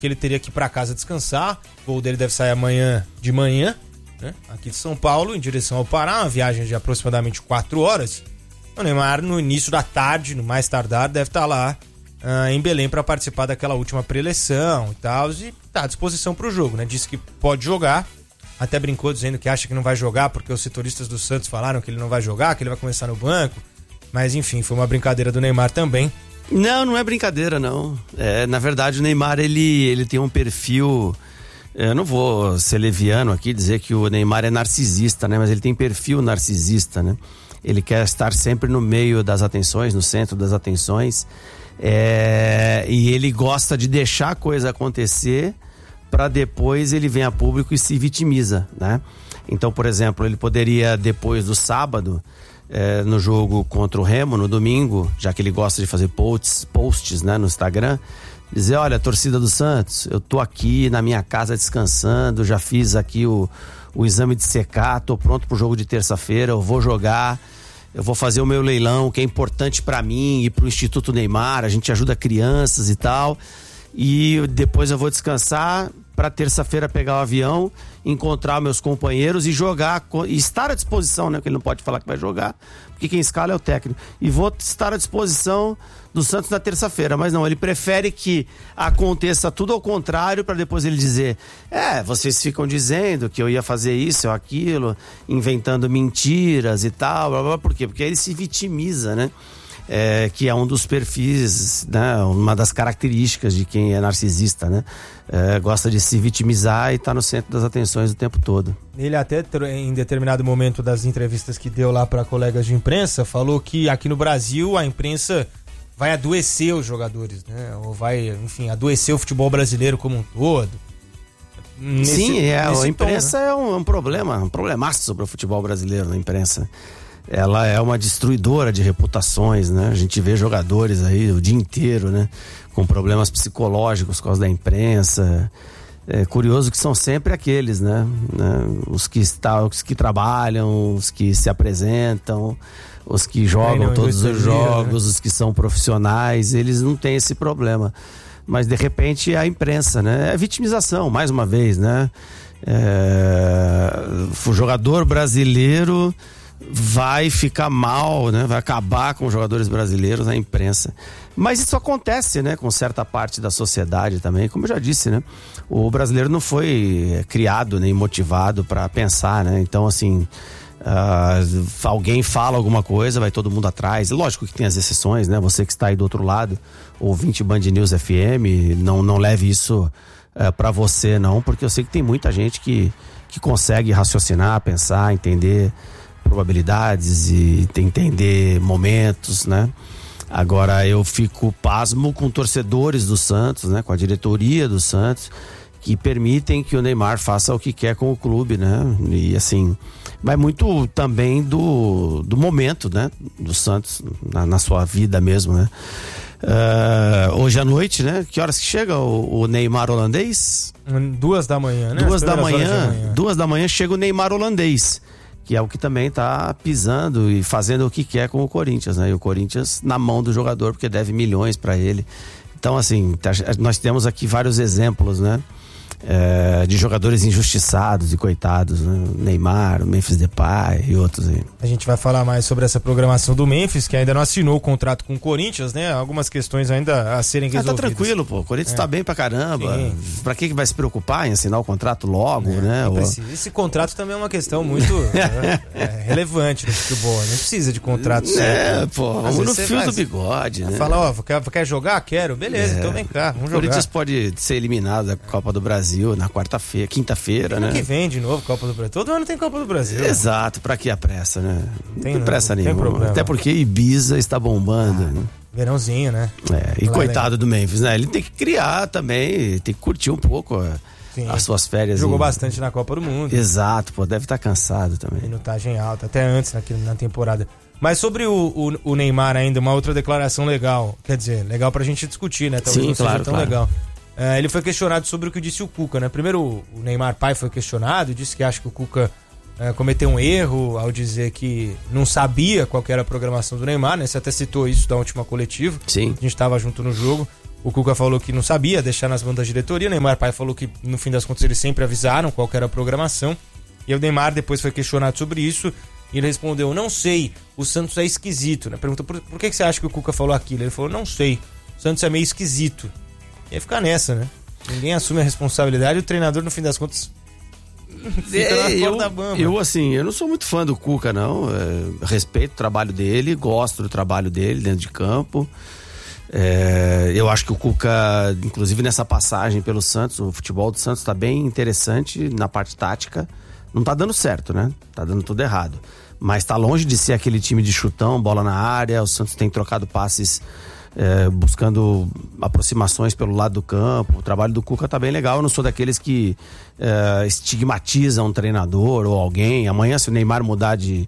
que ele teria que ir para casa descansar. O voo dele deve sair amanhã de manhã, né, aqui de São Paulo, em direção ao Pará, uma viagem de aproximadamente 4 horas. O Neymar, no início da tarde, no mais tardar, deve estar lá em Belém para participar daquela última pré-eleição e tal, e tá à disposição para o jogo, né? Disse que pode jogar, até brincou dizendo que acha que não vai jogar porque os setoristas do Santos falaram que ele não vai jogar, que ele vai começar no banco, mas enfim, foi uma brincadeira do Neymar também. Não é brincadeira, não. Na verdade, o Neymar, ele tem um perfil... Eu não vou ser leviano aqui, dizer que o Neymar é narcisista, né? Mas ele tem perfil narcisista, né? Ele quer estar sempre no meio das atenções, no centro das atenções. E ele gosta de deixar a coisa acontecer para depois ele vem a público e se vitimiza, né? Então, por exemplo, ele poderia, depois do sábado, no jogo contra o Remo, no domingo, já que ele gosta de fazer posts, né, no Instagram, dizer, olha, torcida do Santos, eu tô aqui na minha casa descansando, já fiz aqui o exame de CK, tô pronto pro jogo de terça-feira, eu vou jogar, eu vou fazer o meu leilão, que é importante para mim, ir pro Instituto Neymar, a gente ajuda crianças e tal, e depois eu vou descansar para terça-feira pegar o avião, encontrar meus companheiros e jogar, e estar à disposição, né, porque ele não pode falar que vai jogar, porque quem escala é o técnico, e vou estar à disposição do Santos na terça-feira, mas não, ele prefere que aconteça tudo ao contrário para depois ele dizer, vocês ficam dizendo que eu ia fazer isso ou aquilo, inventando mentiras e tal, blá, blá, por quê? Porque aí ele se vitimiza, né? Que é um dos perfis, né? Uma das características de quem é narcisista, né? Gosta de se vitimizar e tá no centro das atenções o tempo todo. Ele até, em determinado momento das entrevistas que deu lá para colegas de imprensa, falou que aqui no Brasil a imprensa vai adoecer os jogadores, né? Ou vai, enfim, adoecer o futebol brasileiro como um todo. A imprensa, né? É um problemaço sobre o futebol brasileiro, a imprensa. Ela é uma destruidora de reputações, né? A gente vê jogadores aí o dia inteiro, né? Com problemas psicológicos por causa da imprensa. É curioso que são sempre aqueles, né? Os que trabalham, os que se apresentam, os que jogam todos os jogos, né? Os que são profissionais, eles não têm esse problema. Mas de repente a imprensa, né? É vitimização, mais uma vez, né? O jogador brasileiro vai ficar mal, né? Vai acabar com os jogadores brasileiros na imprensa. Mas isso acontece, né? Com certa parte da sociedade também, como eu já disse, né? O brasileiro não foi criado nem motivado para pensar, né? Então, assim, alguém fala alguma coisa, vai todo mundo atrás. Lógico que tem as exceções, né? Você que está aí do outro lado, ouvinte Band News FM, não leve isso para você, não, porque eu sei que tem muita gente que consegue raciocinar, pensar, entender probabilidades e entender momentos, né? Agora eu fico pasmo com torcedores do Santos, né? Com a diretoria do Santos, que permitem que o Neymar faça o que quer com o clube, né? E assim, vai muito também do momento, né? Do Santos na sua vida mesmo, né? Hoje à noite, né? Que horas que chega o Neymar holandês? 2 da manhã, né? 2 da manhã chega o Neymar holandês, que é o que também tá pisando e fazendo o que quer com o Corinthians, né? E o Corinthians na mão do jogador, porque deve milhões para ele. Então, assim, nós temos aqui vários exemplos, né? De jogadores injustiçados e coitados, né? Neymar, Memphis Depay e outros aí. A gente vai falar mais sobre essa programação do Memphis, que ainda não assinou o contrato com o Corinthians, né? Algumas questões ainda a serem resolvidas. Tá tranquilo, pô. O Corinthians tá bem pra caramba. Sim. Pra que vai se preocupar em assinar o contrato logo, né? Esse contrato também é uma questão muito relevante no futebol. Não precisa de contratos. Vamos no fio do bigode, né? Fala, quer jogar? Quero. Beleza, então vem cá, vamos jogar. O Corinthians pode ser eliminado da Copa do Brasil na quinta-feira, né? Ano que vem de novo Copa do Brasil. Todo ano tem Copa do Brasil. Exato, pra que a pressa, né? Não tem pressa nenhuma. Até porque Ibiza está bombando, né? Verãozinho, né? E coitado do Memphis, né? Ele tem que criar também, tem que curtir um pouco as suas férias. Jogou bastante na Copa do Mundo. Exato, pô, deve estar cansado também. Minutagem alta, até antes na temporada. Mas sobre o Neymar ainda, uma outra declaração legal, quer dizer, legal pra gente discutir, né? Talvez não seja tão legal. Ele foi questionado sobre o que disse o Cuca, né? Primeiro o Neymar pai foi questionado, disse que acha que o Cuca cometeu um erro ao dizer que não sabia qual que era a programação do Neymar, né? Você até citou isso da última coletiva. Sim. A gente estava junto no jogo. O Cuca falou que não sabia deixar nas mãos da diretoria. O Neymar pai falou que, no fim das contas, eles sempre avisaram qual que era a programação. E o Neymar depois foi questionado sobre isso. E ele respondeu, não sei, o Santos é esquisito, né? Perguntou, por que você acha que o Cuca falou aquilo? Ele falou, não sei, o Santos é meio esquisito. E aí fica nessa, né? Ninguém assume a responsabilidade e o treinador, no fim das contas, fica na corda bamba. Eu não sou muito fã do Cuca, não. Respeito o trabalho dele, gosto do trabalho dele dentro de campo. Eu acho que o Cuca, inclusive nessa passagem pelo Santos, o futebol do Santos tá bem interessante na parte tática. Não tá dando certo, né? Tá dando tudo errado. Mas tá longe de ser aquele time de chutão, bola na área. O Santos tem trocado passes, buscando aproximações pelo lado do campo. O trabalho do Cuca tá bem legal. Eu não sou daqueles que estigmatizam um treinador ou alguém. Amanhã, se o Neymar mudar de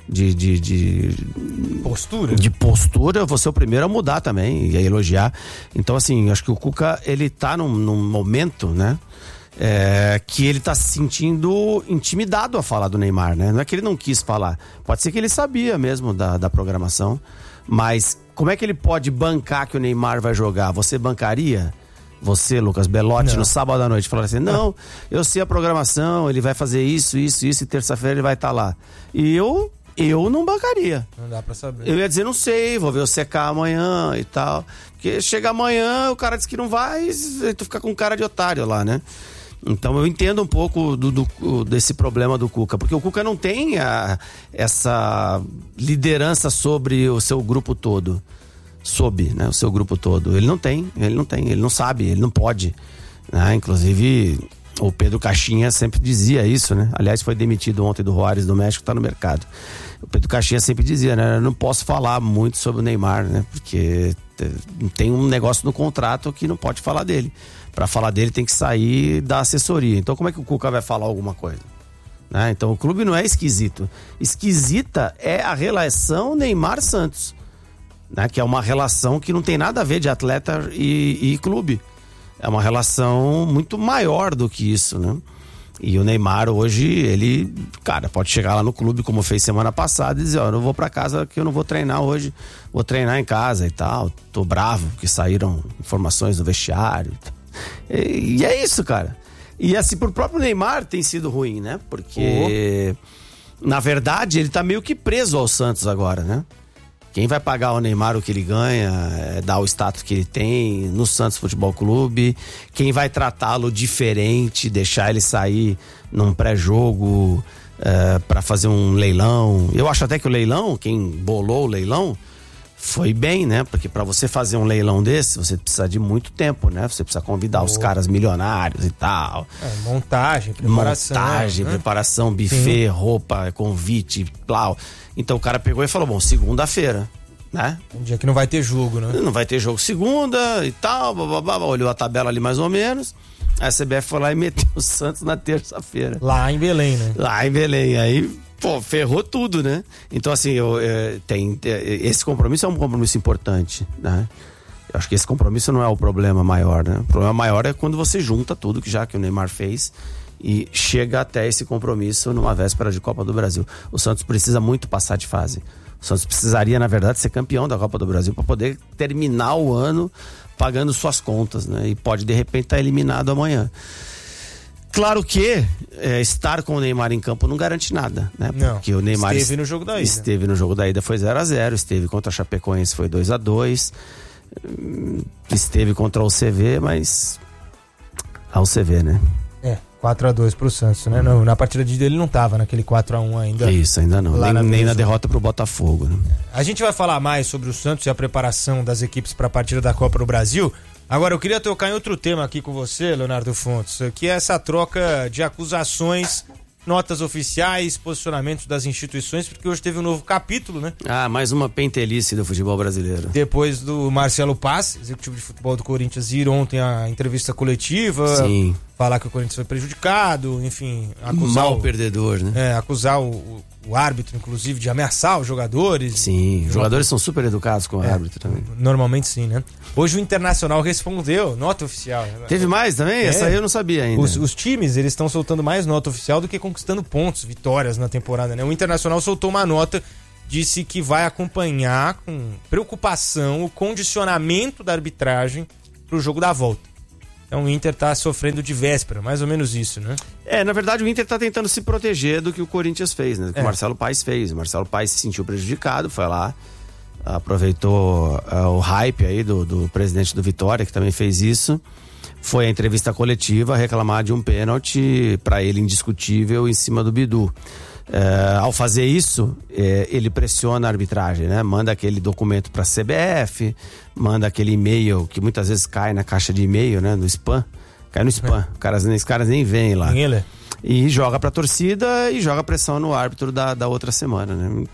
postura, eu vou ser o primeiro a mudar também e a elogiar. Então, assim, acho que o Cuca, ele tá num momento, né? Que ele tá se sentindo intimidado a falar do Neymar, né? Não é que ele não quis falar, pode ser que ele sabia mesmo da programação, mas como é que ele pode bancar que o Neymar vai jogar? Você bancaria? Você, Lucas Belotti, no sábado à noite, falar assim, não, eu sei a programação, ele vai fazer isso, e terça-feira ele vai estar lá. E eu não bancaria. Não dá pra saber. Eu ia dizer, não sei, vou ver o CK amanhã e tal. Porque chega amanhã, o cara diz que não vai, e tu fica com cara de otário lá, né? Então eu entendo um pouco desse problema do Cuca, porque o Cuca não tem essa liderança sobre o seu grupo todo. Né? O seu grupo todo. Ele não sabe, ele não pode. Né? Inclusive, o Pedro Caixinha sempre dizia isso, né? Aliás, foi demitido ontem do Juárez do México, tá no mercado. O Pedro Caixinha sempre dizia, né? Eu não posso falar muito sobre o Neymar, né? Porque tem um negócio no contrato que não pode falar dele. Para falar dele tem que sair da assessoria. Então como é que o Cuca vai falar alguma coisa? Né? Então o clube não é esquisito. Esquisita é a relação Neymar-Santos, né? Que é uma relação que não tem nada a ver de atleta e clube. É uma relação muito maior do que isso, né? E o Neymar hoje, ele, cara, pode chegar lá no clube como fez semana passada e dizer, ó, eu não vou pra casa que eu não vou treinar hoje, vou treinar em casa e tal. Tô bravo porque saíram informações do vestiário. E é isso, cara. E assim, pro próprio Neymar tem sido ruim, né? Porque, na verdade, ele tá meio que preso ao Santos agora, né? Quem vai pagar o Neymar o que ele ganha, dar o status que ele tem no Santos Futebol Clube. Quem vai tratá-lo diferente, deixar ele sair num pré-jogo para fazer um leilão. Eu acho até que o leilão, quem bolou o leilão, foi bem, né? Porque para você fazer um leilão desse, você precisa de muito tempo, né? Você precisa convidar os caras milionários e tal. Montagem, preparação, buffet, roupa, convite, plau. Então o cara pegou e falou, bom, segunda-feira, né? Um dia que não vai ter jogo, né? Não vai ter jogo segunda e tal, olhou a tabela ali mais ou menos. A CBF foi lá e meteu o Santos na terça-feira. Lá em Belém, né? Lá em Belém, aí... Pô, ferrou tudo, né? Então, assim, esse compromisso é um compromisso importante, né? Eu acho que esse compromisso não é o problema maior, né? O problema maior é quando você junta tudo que o Neymar fez e chega até esse compromisso numa véspera de Copa do Brasil. O Santos precisa muito passar de fase. O Santos precisaria, na verdade, ser campeão da Copa do Brasil para poder terminar o ano pagando suas contas, né? E pode, de repente, estar eliminado amanhã. Claro que estar com o Neymar em campo não garante nada, né? Porque não, o Neymar esteve no jogo da ida. Esteve no jogo da ida, foi 0-0, esteve contra a Chapecoense, foi 2-2, esteve contra o CV, mas a UCV, né? 4-2 pro Santos, né? Não, na partida de dele não tava naquele 4-1 ainda. Isso, ainda não. Nem na derrota pro Botafogo, né? A gente vai falar mais sobre o Santos e a preparação das equipes para a partida da Copa do Brasil. Agora, eu queria tocar em outro tema aqui com você, Leonardo Fontes, que é essa troca de acusações, notas oficiais, posicionamentos das instituições, porque hoje teve um novo capítulo, né? Mais uma pentelice do futebol brasileiro. Depois do Marcelo Paz, executivo de futebol do Corinthians, ir ontem à entrevista coletiva, sim, falar que o Corinthians foi prejudicado, enfim, acusar mal perdedor, né? Acusar o árbitro, inclusive, de ameaçar os jogadores. Sim, os jogadores são super educados com o árbitro também. Normalmente sim, né? Hoje o Internacional respondeu, nota oficial. Teve mais também? Essa aí eu não sabia ainda. Os times, eles estão soltando mais nota oficial do que conquistando pontos, vitórias na temporada, né? O Internacional soltou uma nota, disse que vai acompanhar com preocupação o condicionamento da arbitragem pro jogo da volta. Então o Inter tá sofrendo de véspera, mais ou menos isso, né? Na verdade o Inter tá tentando se proteger do que o Corinthians fez, né? Do que o Marcelo Paes fez. O Marcelo Paes se sentiu prejudicado, foi lá, aproveitou o hype aí do presidente do Vitória, que também fez isso. Foi à entrevista coletiva reclamar de um pênalti para ele indiscutível em cima do Bidu. Ao fazer isso, ele pressiona a arbitragem, né? Manda aquele documento para a CBF, manda aquele e-mail que muitas vezes cai na caixa de e-mail, né? No spam, cai no spam. Os caras nem vêm lá. E joga para a torcida e joga pressão no árbitro da outra semana, né?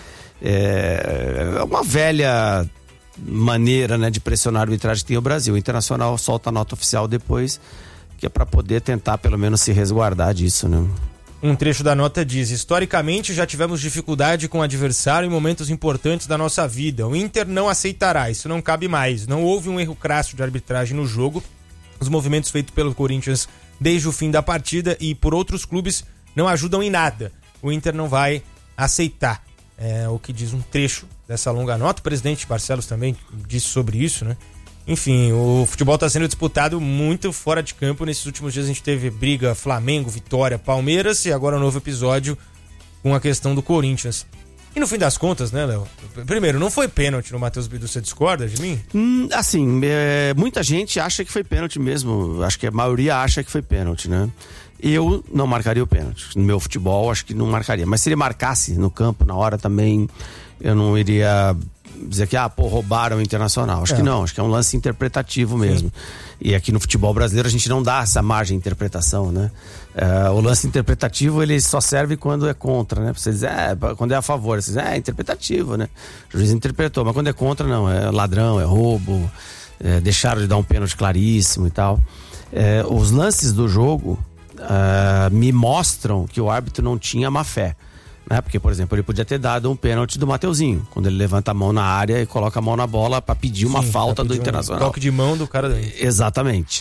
É uma velha maneira, né, de pressionar a arbitragem que tem o Brasil. O Internacional solta a nota oficial depois, que é para poder tentar pelo menos se resguardar disso, né? Um trecho da nota diz: historicamente já tivemos dificuldade com o adversário em momentos importantes da nossa vida. O Inter não aceitará, isso não cabe mais. Não houve um erro crasso de arbitragem no jogo. Os movimentos feitos pelo Corinthians desde o fim da partida e por outros clubes não ajudam em nada. O Inter não vai aceitar. É o que diz um trecho dessa longa nota. O presidente Barcelos também disse sobre isso, né? Enfim, o futebol está sendo disputado muito fora de campo. Nesses últimos dias a gente teve briga Flamengo, Vitória, Palmeiras e agora um novo episódio com a questão do Corinthians. E no fim das contas, né, Léo? Primeiro, não foi pênalti no Matheus Bidu, você discorda de mim? Muita gente acha que foi pênalti mesmo. Acho que a maioria acha que foi pênalti, né? Eu não marcaria o pênalti. No meu futebol, acho que não marcaria. Mas se ele marcasse no campo, na hora também, eu não iria dizer que, roubaram o Internacional. Acho que não, acho que é um lance interpretativo mesmo. Sim. E aqui no futebol brasileiro a gente não dá essa margem de interpretação, né? O lance interpretativo, ele só serve quando é contra, né? Você diz, quando é a favor, você diz, é interpretativo, né? O juiz interpretou, mas quando é contra, não, é ladrão, é roubo, deixaram de dar um pênalti claríssimo e tal. Os lances do jogo me mostram que o árbitro não tinha má fé. Né? Porque, por exemplo, ele podia ter dado um pênalti do Mateuzinho, quando ele levanta a mão na área e coloca a mão na bola para pedir uma falta do Internacional. Um toque de mão do cara daí. Exatamente.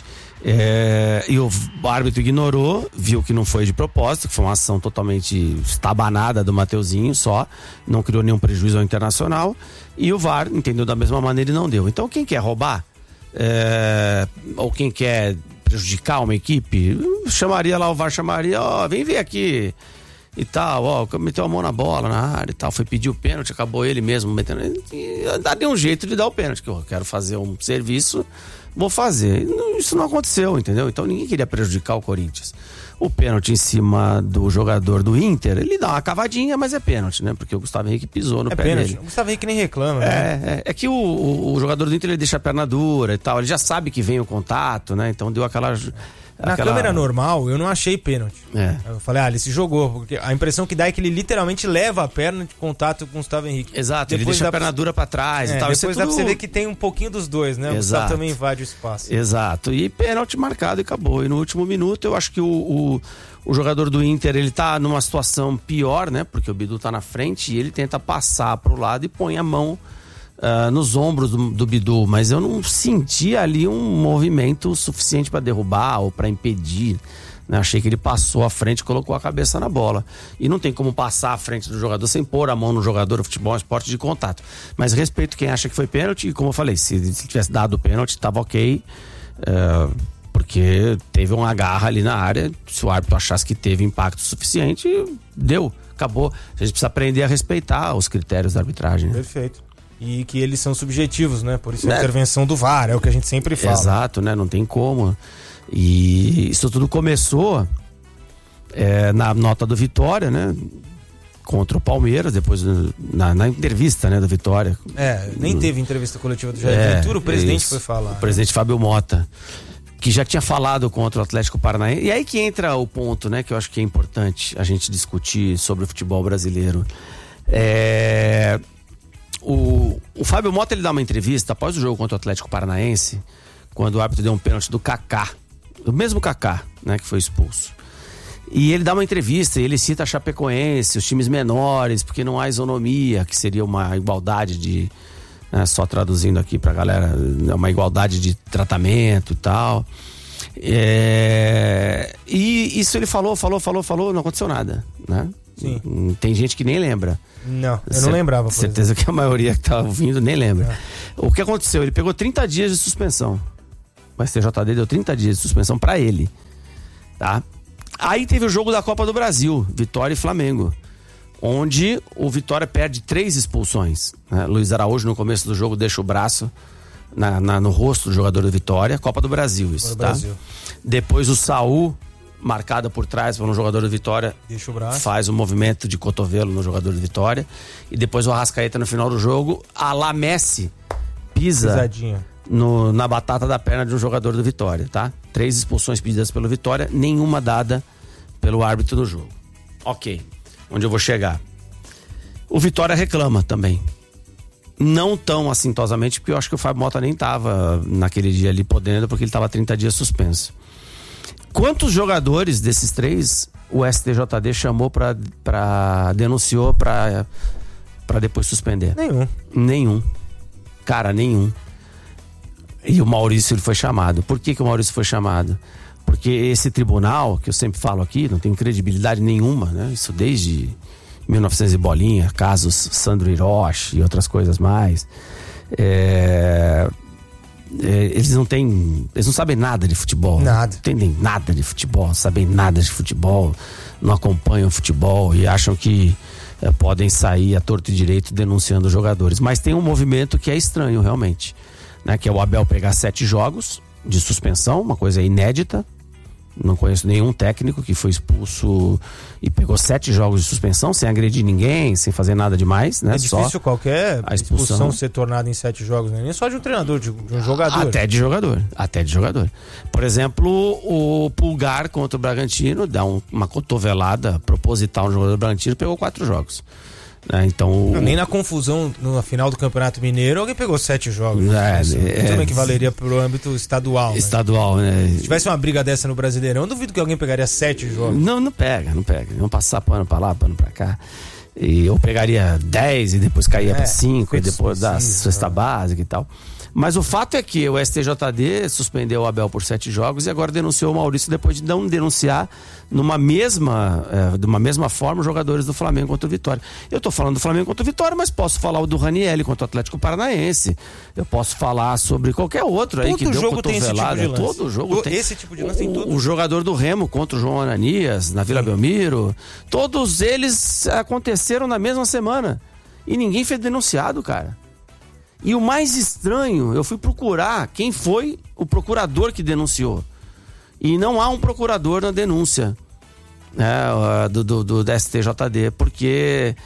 E o árbitro ignorou, viu que não foi de propósito, que foi uma ação totalmente estabanada do Mateuzinho só, não criou nenhum prejuízo ao Internacional, e o VAR entendeu da mesma maneira e não deu. Então quem quer roubar, ou quem quer prejudicar uma equipe, chamaria lá, o VAR chamaria, vem ver aqui e tal, meteu a mão na bola, na área e tal, foi pedir o pênalti, acabou ele mesmo metendo, e daria um jeito de dar o pênalti, que eu quero fazer um serviço, vou fazer. Isso não aconteceu, entendeu? Então ninguém queria prejudicar o Corinthians. O pênalti em cima do jogador do Inter, ele dá uma cavadinha, mas é pênalti, né? Porque o Gustavo Henrique pisou no pé pênalti. dele. O Gustavo Henrique nem reclama, né? É que o jogador do Inter, ele deixa a perna dura e tal, ele já sabe que vem o contato, né? Então deu aquela... Na câmera normal, eu não achei pênalti. Eu falei, ele se jogou, porque a impressão que dá é que ele literalmente leva a perna de contato com o Gustavo Henrique. Exato, ele deixa a perna dura pra trás e tal. Depois dá pra você ver que tem um pouquinho dos dois, né? Exato. O Gustavo também invade o espaço. Exato, e pênalti marcado e acabou. E no último minuto, eu acho que o jogador do Inter, ele tá numa situação pior, né? Porque o Bidu tá na frente e ele tenta passar pro lado e põe a mão nos ombros do Bidu, mas eu não senti ali um movimento suficiente para derrubar ou para impedir, né? Achei que ele passou à frente e colocou a cabeça na bola, e não tem como passar à frente do jogador sem pôr a mão no jogador. O futebol é um esporte de contato, mas respeito quem acha que foi pênalti, e como eu falei, se tivesse dado o pênalti, tava ok, porque teve uma garra ali na área. Se o árbitro achasse que teve impacto suficiente, deu, acabou. A gente precisa aprender a respeitar os critérios da arbitragem, né? Perfeito. E que eles são subjetivos, né? Por isso a intervenção do VAR, é o que a gente sempre fala. Exato, né? Não tem como. E isso tudo começou na nota do Vitória, né? Contra o Palmeiras, depois na entrevista, né, do Vitória. Nem teve entrevista coletiva do Jair Ventura, o presidente foi falar. O presidente Fábio Mota, que já tinha falado contra o Atlético Paranaense. E aí que entra o ponto, né, que eu acho que é importante a gente discutir sobre o futebol brasileiro. O Fábio Mota, ele dá uma entrevista após o jogo contra o Atlético Paranaense, quando o árbitro deu um pênalti do Kaká, do mesmo Kaká, né, que foi expulso. E ele dá uma entrevista e ele cita a Chapecoense, os times menores, porque não há isonomia, que seria uma igualdade de... só traduzindo aqui pra galera, uma igualdade de tratamento e tal. E isso ele falou, não aconteceu nada, né? Sim. Tem gente que nem lembra. Não, eu não lembrava. Certeza que a maioria que tá ouvindo nem lembra. O que aconteceu? Ele pegou 30 dias de suspensão. O STJD deu 30 dias de suspensão pra ele, tá? Aí teve o jogo da Copa do Brasil, Vitória e Flamengo, onde o Vitória perde 3 expulsões, né? Luiz Araújo, no começo do jogo, deixa o braço no rosto do jogador do Vitória. Copa do Brasil, isso, tá? Brasil. Depois o Saul, marcada por trás por um jogador do Vitória, deixa o braço, faz um movimento de cotovelo no jogador do Vitória. E depois o Arrascaeta, no final do jogo, a la Messi, pisa na batata da perna de um jogador do Vitória, tá? 3 expulsões pedidas pelo Vitória, nenhuma dada pelo árbitro do jogo. Ok, onde eu vou chegar? O Vitória reclama também. Não tão assintosamente, porque eu acho que o Fábio Mota nem tava naquele dia ali podendo, porque ele tava 30 dias suspenso. Quantos jogadores desses 3 o STJD chamou denunciou pra depois suspender? Nenhum. Cara, nenhum. E o Maurício ele foi chamado. Por que o Maurício foi chamado? Porque esse tribunal, que eu sempre falo aqui, não tem credibilidade nenhuma, né? Isso desde 1900 e bolinha, casos Sandro Hiroshi e outras coisas mais. Eles não sabem nada de futebol. Nada. Não entendem nada de futebol, sabem nada de futebol, não acompanham futebol e acham que podem sair a torto e direito denunciando os jogadores. Mas tem um movimento que é estranho realmente, né? Que é o Abel pegar 7 jogos de suspensão, uma coisa inédita. Não conheço nenhum técnico que foi expulso e pegou 7 jogos de suspensão sem agredir ninguém, sem fazer nada demais, né? É difícil só qualquer expulsão ser tornada em 7 jogos, né? Nem só de um treinador, de um jogador. Até de jogador. Por exemplo, o Pulgar contra o Bragantino dá uma cotovelada proposital no jogador do Bragantino, pegou 4 jogos. Então, nem na confusão na final do Campeonato Mineiro alguém pegou 7 jogos. Tudo equivaleria pro âmbito estadual. Estadual, né? Se tivesse uma briga dessa no Brasileirão, duvido que alguém pegaria 7 jogos. Não pega. Vão passar pano pra lá, pano pra cá. Eu pegaria 10 e depois caía pra 5 e depois da cesta básica e tal. Mas o fato é que o STJD suspendeu o Abel por 7 jogos e agora denunciou o Maurício depois de não denunciar de uma mesma forma os jogadores do Flamengo contra o Vitória. Eu tô falando do Flamengo contra o Vitória, mas posso falar o do Ranieri contra o Atlético Paranaense. Eu posso falar sobre qualquer outro aí que deu cotovelada. Todo jogo tem esse tipo de lance. Tem todo. O jogador do Remo contra o João Ananias na Vila Belmiro. Todos eles aconteceram na mesma semana e ninguém foi denunciado, cara. E o mais estranho, eu fui procurar quem foi o procurador que denunciou. E não há um procurador na denúncia, né, do STJD, porque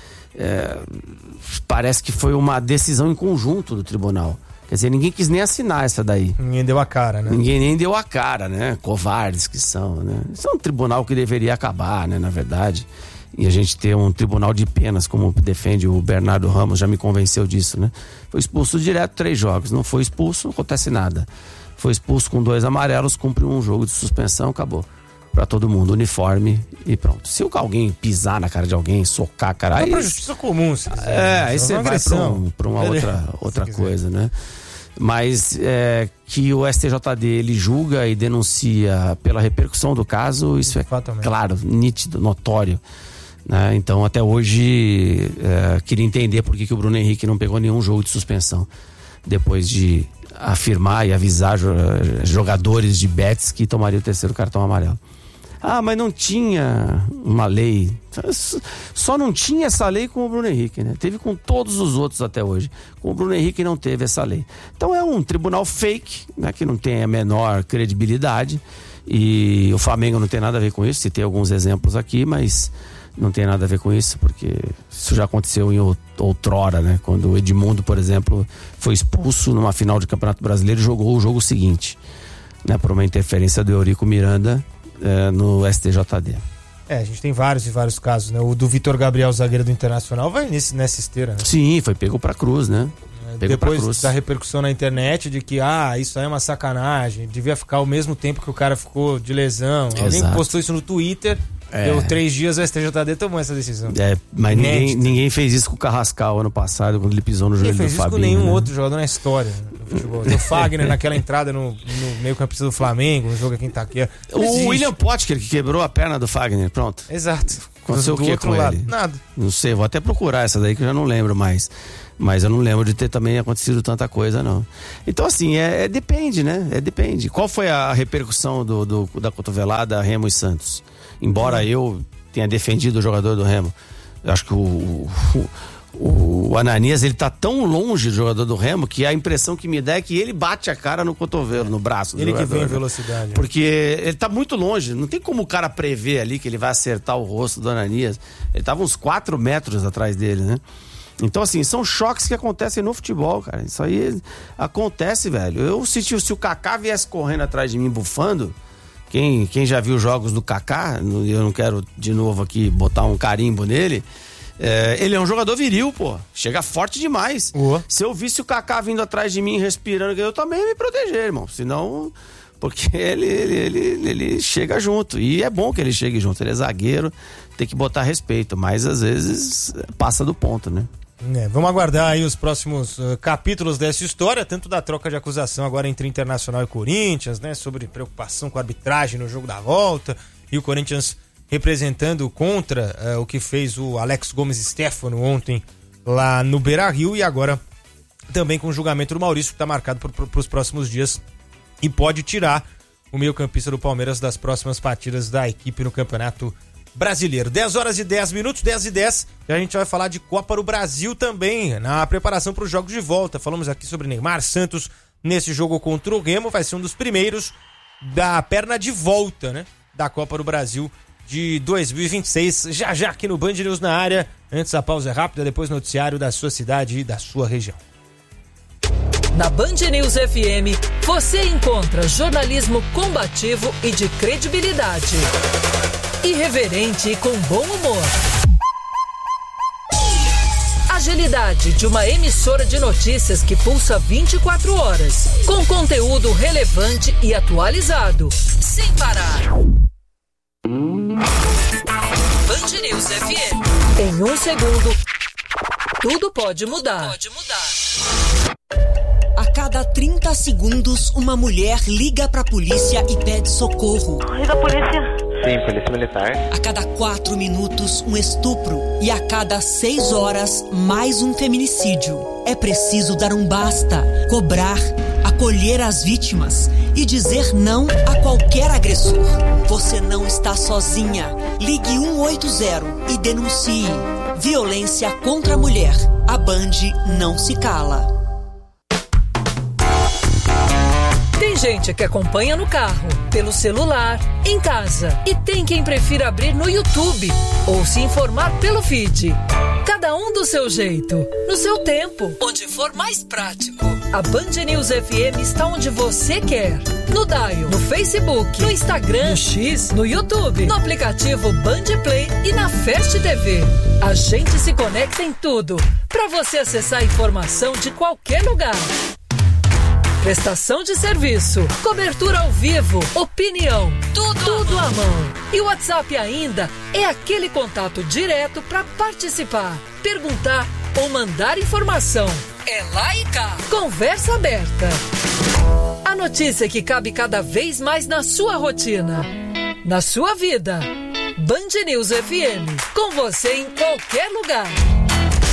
parece que foi uma decisão em conjunto do tribunal. Quer dizer, ninguém quis nem assinar essa daí. Ninguém deu a cara, né? Ninguém nem deu a cara, né? Covardes que são, né? Isso é um tribunal que deveria acabar, né? Na verdade. E a gente ter um tribunal de penas, como defende o Bernardo Ramos, já me convenceu disso, né? Foi expulso direto 3 jogos. Não foi expulso, não acontece nada. Foi expulso com 2 amarelos, cumpriu um jogo de suspensão, acabou. Pra todo mundo, uniforme e pronto. Se alguém pisar na cara de alguém, socar a cara... Vai pra justiça comum, se quiser. Aí você vai pra uma outra coisa, né? Mas que o STJD ele julga e denuncia pela repercussão do caso, isso é claro, nítido, notório. Né? Então, até hoje, queria entender por que o Bruno Henrique não pegou nenhum jogo de suspensão depois de afirmar e avisar jogadores de Betis que tomariam o 3º cartão amarelo. Ah, mas não tinha uma lei. Só não tinha essa lei com o Bruno Henrique, né? Teve com todos os outros até hoje. Com o Bruno Henrique não teve essa lei. Então é um tribunal fake, né? Que não tem a menor credibilidade. E o Flamengo não tem nada a ver com isso. Citei alguns exemplos aqui, mas não tem nada a ver com isso, porque isso já aconteceu em outrora, né? Quando o Edmundo, por exemplo, foi expulso numa final de Campeonato Brasileiro e jogou o jogo seguinte, né? Por uma interferência do Eurico Miranda no STJD. A gente tem vários e vários casos, né? O do Vitor Gabriel, zagueiro do Internacional, vai nessa esteira, né? Sim, foi pego pra cruz, né? Depois da repercussão na internet de que, isso aí é uma sacanagem, devia ficar o mesmo tempo que o cara ficou de lesão. Exato. Alguém postou isso no Twitter, deu 3 dias, o STJD tomou essa decisão. Mas ninguém fez isso com o Carrascal ano passado, quando ele pisou no joelho do Fabinho. Ninguém fez isso com nenhum outro jogador na história do futebol. O Fagner naquela entrada no meio-campista do Flamengo, no jogo aqui em Itaquera. O William Potker que quebrou a perna do Fagner, pronto. Exato. Aconteceu o que com ele? Nada. Não sei, vou até procurar essa daí que eu já não lembro mais. Mas eu não lembro de ter também acontecido tanta coisa, não. Então, assim, depende, né? Depende. Qual foi a repercussão da cotovelada Remo e Santos? Embora eu tenha defendido o jogador do Remo, eu acho que o Ananias, ele tá tão longe do jogador do Remo que a impressão que me dá é que ele bate a cara no cotovelo, no braço do jogador. Ele que vem em velocidade. Porque ele tá muito longe, não tem como o cara prever ali que ele vai acertar o rosto do Ananias. Ele tava uns 4 metros atrás dele, né? Então, assim, são choques que acontecem no futebol, cara. Isso aí acontece, velho. Se o Kaká viesse correndo atrás de mim bufando, quem já viu jogos do Kaká, eu não quero de novo aqui botar um carimbo nele, ele é um jogador viril, pô. Chega forte demais. Se eu visse o Kaká vindo atrás de mim respirando, eu também ia me proteger, irmão. Senão, porque ele chega junto. E é bom que ele chegue junto. Ele é zagueiro, tem que botar respeito. Mas às vezes passa do ponto, né? Vamos aguardar aí os próximos capítulos dessa história, tanto da troca de acusação agora entre Internacional e Corinthians, né? Sobre preocupação com a arbitragem no jogo da volta, e o Corinthians representando contra o que fez o Alex Gomes Stefano ontem lá no Beira-Rio, e agora também com o julgamento do Maurício, que está marcado para os próximos dias e pode tirar o meio-campista do Palmeiras das próximas partidas da equipe no Campeonato Brasileiro. 10h10, 10h10, e a gente vai falar de Copa do Brasil também, na preparação para os jogos de volta. Falamos aqui sobre Neymar Santos nesse jogo contra o Remo, vai ser um dos primeiros da perna de volta, né, da Copa do Brasil de 2026, já aqui no Band News na área. Antes a pausa rápida, depois noticiário da sua cidade e da sua região. Na Band News FM, você encontra jornalismo combativo e de credibilidade. Irreverente e com bom humor. Agilidade de uma emissora de notícias que pulsa 24 horas, com conteúdo relevante e atualizado, sem parar. Band News FM. Em 1 segundo, tudo pode mudar. A cada 30 segundos, uma mulher liga pra polícia e pede socorro. Liga a polícia. Sim, polícia militar. A cada 4 minutos, um estupro. E a cada 6 horas, mais um feminicídio. É preciso dar um basta, cobrar, acolher as vítimas e dizer não a qualquer agressor. Você não está sozinha. Ligue 180 e denuncie. Violência contra a mulher. A Band não se cala. Tem gente que acompanha no carro, pelo celular, em casa. E tem quem prefira abrir no YouTube ou se informar pelo feed. Cada um do seu jeito, no seu tempo, onde for mais prático. A Band News FM está onde você quer. No Dial, no Facebook, no Instagram, no X, no YouTube, no aplicativo Band Play e na Fast TV. A gente se conecta em tudo, para você acessar a informação de qualquer lugar. Prestação de serviço, cobertura ao vivo, opinião, tudo à mão. E o WhatsApp ainda é aquele contato direto para participar, perguntar ou mandar informação. É lá e cá. Conversa aberta. A notícia que cabe cada vez mais na sua rotina, na sua vida. Band News FM, com você em qualquer lugar.